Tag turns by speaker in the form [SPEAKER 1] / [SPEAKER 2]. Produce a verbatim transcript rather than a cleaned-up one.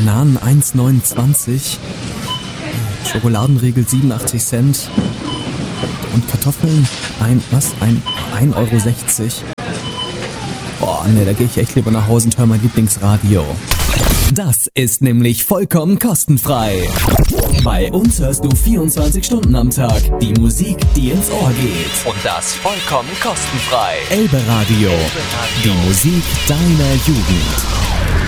[SPEAKER 1] Bananen eins neunundzwanzig, Schokoladenriegel siebenundachtzig Cent und Kartoffeln ein, was, ein, ein Euro sechzig. Boah, ne, da gehe ich echt lieber nach Hause und höre mein Lieblingsradio. Das ist nämlich vollkommen kostenfrei. Bei uns hörst du vierundzwanzig Stunden am Tag die Musik, die ins Ohr geht. Und das vollkommen kostenfrei. Elbe Radio, die Musik deiner Jugend.